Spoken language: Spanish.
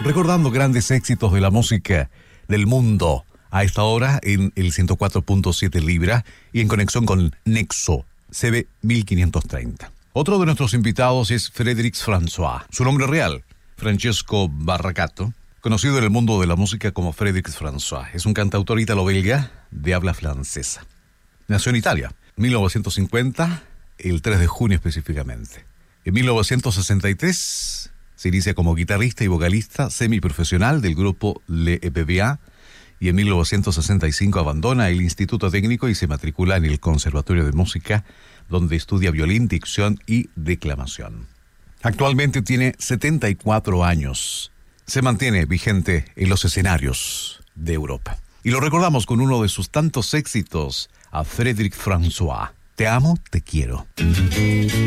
recordando grandes éxitos de la música del mundo. A esta hora en el 104.7 Libra y en conexión con Nexo CB 1530. Otro de nuestros invitados es Frédéric François. Su nombre real, Francesco Barracato, conocido en el mundo de la música como Frédéric François. Es un cantautor ítalo-belga de habla francesa. Nació en Italia, 1950, el 3 de junio específicamente. En 1963 se inicia como guitarrista y vocalista semiprofesional del grupo Le EPBA y en 1965 abandona el Instituto Técnico y se matricula en el Conservatorio de Música, donde estudia violín, dicción y declamación. Actualmente tiene 74 años. Se mantiene vigente en los escenarios de Europa. Y lo recordamos con uno de sus tantos éxitos, a Frédéric François. Te amo, te quiero.